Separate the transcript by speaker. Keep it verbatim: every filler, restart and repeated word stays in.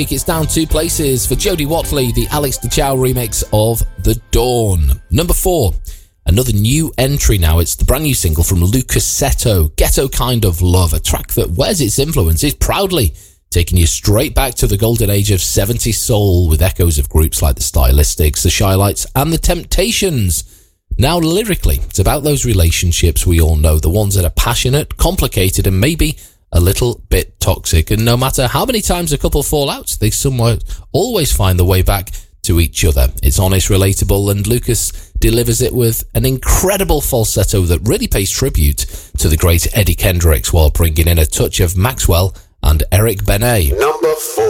Speaker 1: It's down two places for Jodie Watley, the Alex DeChow remix of The Dawn. Number four, another new entry now. It's the brand new single from Lucas Seto, Ghetto Kind of Love, a track that wears its influences proudly, taking you straight back to the golden age of seventies soul with echoes of groups like the Stylistics, the Shy-Lights and the Temptations. Now lyrically, it's about those relationships we all know, the ones that are passionate, complicated and maybe a little bit toxic, and no matter how many times a couple fall out, they somewhat always find the way back to each other. It's honest, relatable, and Lucas delivers it with an incredible falsetto that really pays tribute to the great Eddie Kendricks while bringing in a touch of Maxwell and Eric Benet.
Speaker 2: Number four.